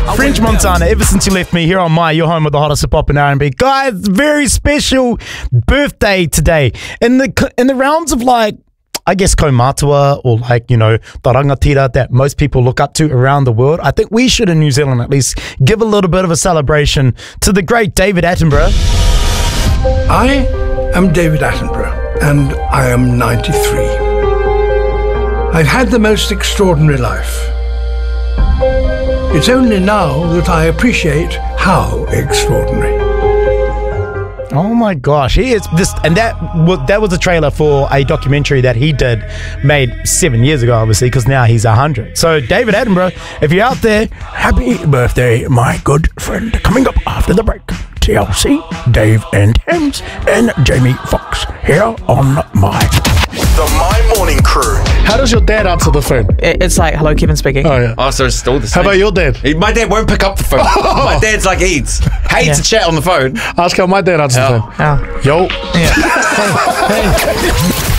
French Montana, ever since you left me here on your home with the hottest of pop and R&B. Guys, very special birthday today. In the rounds of like, I guess kaumatua or like, you know, the rangatira that most people look up to around the world, I think we should in New Zealand at least give a little bit of a celebration to the great David Attenborough. I am David Attenborough and I am 93. I've had the most extraordinary life. It's only now that I appreciate how extraordinary. Oh my gosh, he is this, and that was a trailer for a documentary that he did, made 7 years ago, obviously, because now he's 100. So David Attenborough, if you're out there, happy birthday, my good friend. Coming up after the break, TLC, Dave and Thames, and Jamie Foxx here on The My Morning Crew. How does your dad answer the phone? It's like, hello, Kevin speaking. Oh, yeah. Oh, so it's still the same. How about your dad? My dad won't pick up the phone. My dad's like Eads. Hates to chat on the phone. Ask how my dad answers the phone. Oh. Yo. Yeah. Hey.